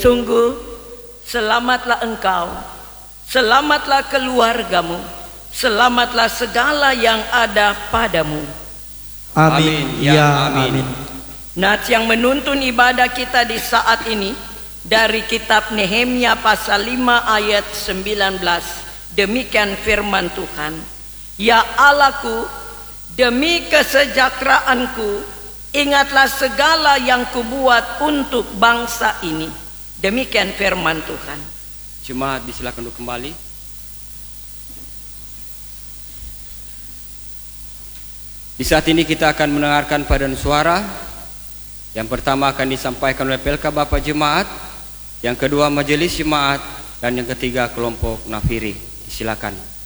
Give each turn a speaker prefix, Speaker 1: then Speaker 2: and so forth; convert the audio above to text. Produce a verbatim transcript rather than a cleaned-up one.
Speaker 1: Sungguh selamatlah engkau, selamatlah keluargamu, selamatlah segala yang ada padamu.
Speaker 2: Amin, ya amin.
Speaker 1: Nats yang menuntun ibadah kita di saat ini dari kitab Nehemia pasal lima ayat sembilan belas. Demikian firman Tuhan. Ya Allahku, demi kesejahteraanku, ingatlah segala yang kubuat untuk bangsa ini. Demikian firman Tuhan.
Speaker 3: Jemaat disilakan untuk kembali. Di saat ini kita akan mendengarkan paduan suara. Yang pertama akan disampaikan oleh P L K Bapak Jemaat, yang kedua majelis jemaat, dan yang ketiga kelompok nafiri. Silakan.